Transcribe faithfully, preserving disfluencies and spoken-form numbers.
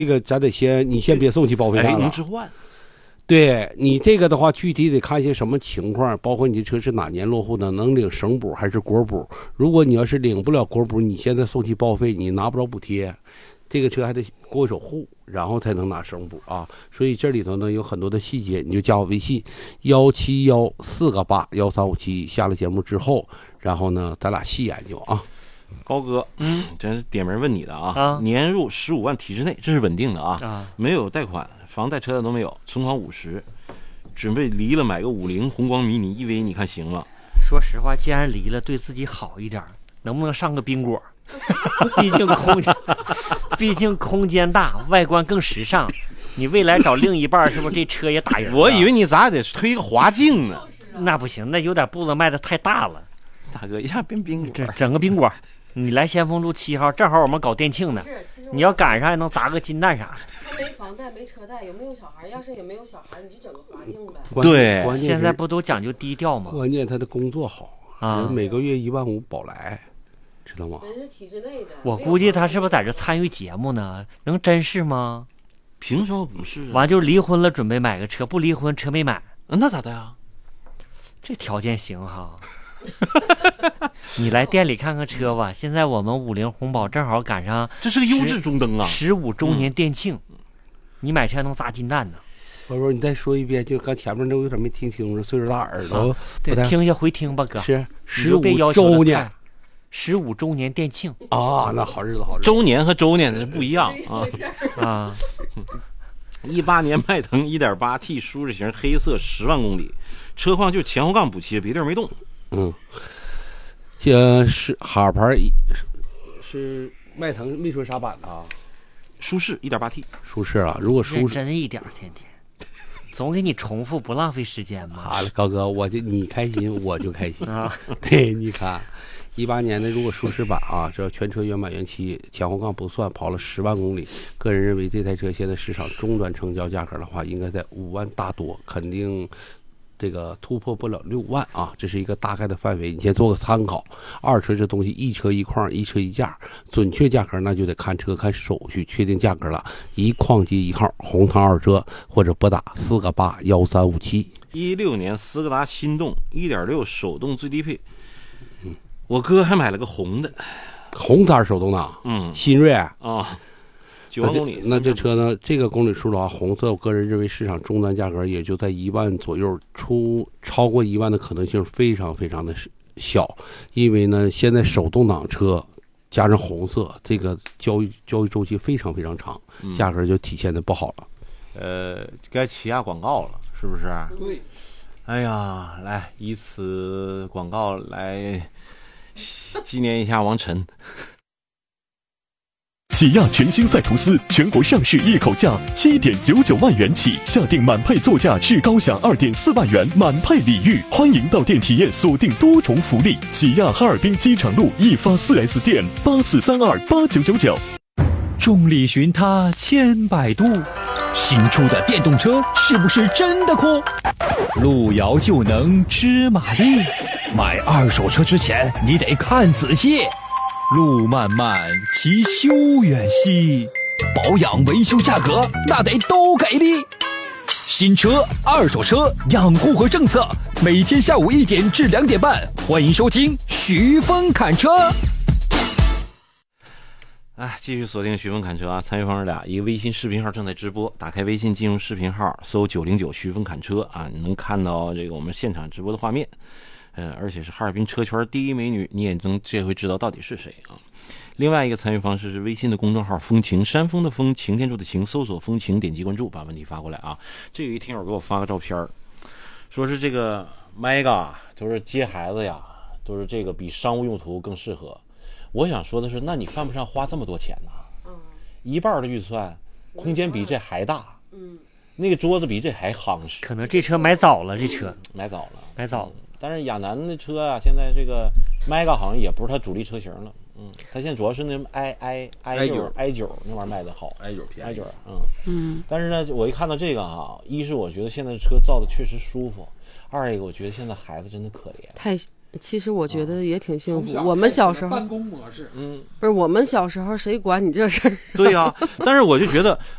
这个咱得先，你先别送去报废站了。 能置换。 对你这个的话，具体得看一些什么情况，包括你的车是哪年落户的，能领省补还是国补。如果你要是领不了国补，你现在送去报废，你拿不着补贴，这个车还得过一手户，然后才能拿省补啊。所以这里头呢有很多的细节，你就加我微信幺七幺四个八幺三五七，下了节目之后，然后呢咱俩细研究啊。 高哥，嗯，这是点名问你的啊， 啊年入十五万体制内，这是稳定的啊， 啊没有贷款，房贷车贷都没有，存款五十，准备离了买个五菱宏光迷你 E V， 你看行吗？ 说实话，既然离了，对自己好一点，能不能上个宾果？毕竟空间，毕竟空间大，外观更时尚。你未来找另一半，是不是这车也打人？ 我以为你咋得推个华境呢？ 那不行，那有点步子迈的太大了。 大哥，一下变宾果， 这整个宾果。你来先锋路七号，正好我们搞店庆呢。你要赶上，还能砸个金蛋啥的。 他没房贷，没车贷，有没有小孩？要是也没有小孩，你就整个华境呗。 对， 关键现在不都讲究低调吗？ 关键他的工作好啊， 每个月一万五保来，知道吗？ 人是体制内的。 我估计他是不是在这参与节目呢？能真是吗？ 凭什么不是、啊？ 完就离婚了，准备买个车，不离婚车没买， 那咋的呀？ 这条件行哈。你来店里看看车吧，现在我们五菱宏宝正好赶上， 这是个优质中灯啊！ 十五周年店庆，嗯、你买车能砸金蛋呢。 不不，你再说一遍，就刚前面都有点没听清楚，岁数大耳朵、 啊。对，听一下回听吧，哥。 是十五周年，十五周年店庆啊，那好日子好日子。 周年和周年是不一样啊啊！ 一八年迈腾 一点八 T 舒适型黑色十万公里，车况就前后杠补漆，别地儿没动。 嗯，这是哈牌，是迈腾，没说啥版的啊？ 舒适 一点八 T， 舒适啊！如果舒适， 认真一点，天天总给你重复，不浪费时间嘛。 好了，高哥，我就你开心，我就开心啊！ 对，你看，一八年的如果舒适版啊，这全车原版原漆，前后杠不算，跑了十万公里。个人认为这台车现在市场终端成交价格的话，应该在五万大多，肯定。这个突破不了六万啊，这是一个大概的范围，你先做个参考。二车这东西一车一况，一车一价，准确价格那就得看车看手续确定价格了。一况接一号，红糖二车或者拨打四个八幺三五七。 一六年斯柯达心动一点六手动最低配，嗯，我哥还买了个红的， 红色手动挡， 嗯， 新锐啊。九万公里， 那这车呢？这个公里数的话，红色我个人认为市场终端价格也就在一万左右，出超过一万的可能性非常非常的小，因为呢，现在手动挡车加上红色，这个交易交易周期非常非常长，价格就体现的不好了。 嗯、呃，该起下广告了，是不是？ 对。 哎呀，来以此广告来纪念一下王晨。 起亚全新赛途斯全国上市一口价七点九九万元起，下定满配座驾至高享二点四万元满配礼遇，欢迎到店体验，锁定多重福利。起亚哈尔滨机场路易发 四 S 店八四三二八九九九。 众里寻他千百度，新出的电动车是不是真的酷？路遥就能知马力，买二手车之前你得看仔细。路漫漫其修远兮，保养维修价格那得都给力。新车、二手车养护和政策，每天下午一点至两点半，欢迎收听徐峰侃车。 哎，继续锁定徐峰侃车啊！参与方式俩，一个微信视频号正在直播，打开微信进入视频号，搜九零九徐峰侃车啊，你能看到这个我们现场直播的画面。呃，而且是哈尔滨车圈第一美女，你也能这回知道到底是谁啊。另外一个参与方式是微信的公众号风情，山峰的风，擎天柱的擎，搜索风情，点击关注，把问题发过来啊。这有一听友给我发个照片，说是这个 Mega 就是接孩子呀，都是这个比商务用途更适合。我想说的是，那你犯不上花这么多钱呢、啊？一半的预算，空间比这还大，嗯，那个桌子比这还夯实。 可能这车买早了，这车买早了， 买早了。 但是亚楠的车啊，现在这个 Mega 好像也不是它主力车型了，嗯，它现在主要是那 i i i 九 i 九那玩意儿卖的好 ，i 九 i 九，嗯嗯。但是呢，我一看到这个啊，一是我觉得现在车造的确实舒服，二一个我觉得现在孩子真的可怜， 太其实我觉得也挺幸福。 从小我们小时候办公模式， 嗯， 不是我们小时候谁管你这事儿？ 对呀、但是我就觉得